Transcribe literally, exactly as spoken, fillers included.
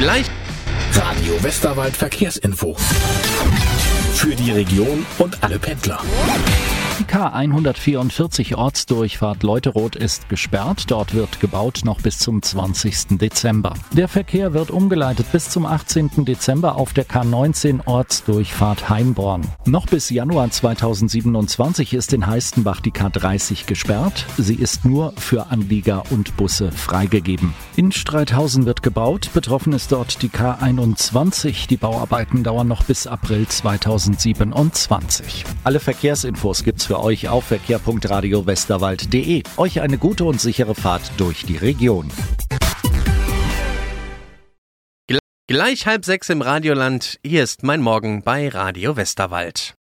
Gleich Radio Westerwald Verkehrsinfo. Für die Region und alle Pendler. Die K hundertvierundvierzig Ortsdurchfahrt Leuteroth ist gesperrt. Dort wird gebaut noch bis zum zwanzigsten Dezember. Der Verkehr wird umgeleitet bis zum achtzehnten Dezember auf der K neunzehn Ortsdurchfahrt Heimborn. Noch bis Januar zweitausendsiebenundzwanzig ist in Heistenbach die K dreißig gesperrt. Sie ist nur für Anlieger und Busse freigegeben. In Streithausen wird gebaut. Betroffen ist dort die K einundzwanzig. Die Bauarbeiten dauern noch bis April zweitausendsiebenundzwanzig. Alle Verkehrsinfos gibt's für euch auf verkehr punkt radio westerwald punkt de. Euch eine gute und sichere Fahrt durch die Region. Gleich halb sechs im Radioland. Hier ist mein Morgen bei Radio Westerwald.